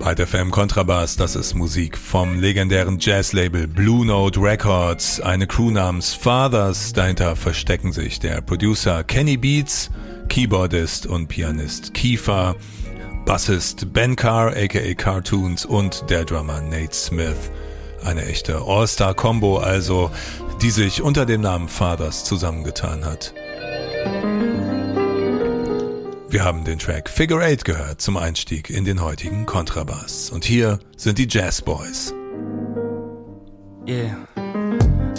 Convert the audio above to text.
Byte FM Kontrabass, das ist Musik vom legendären Jazzlabel Blue Note Records, eine Crew namens Fathers, dahinter verstecken sich der Producer Kenny Beats, Keyboardist und Pianist Kiefer, Bassist Ben Carr aka Cartoons und der Drummer Nate Smith. Eine echte All-Star-Kombo also, die sich unter dem Namen Fathers zusammengetan hat. Wir haben den Track Figure 8 gehört zum Einstieg in den heutigen Kontrabass. Und hier sind die Jazz Boys. Yeah.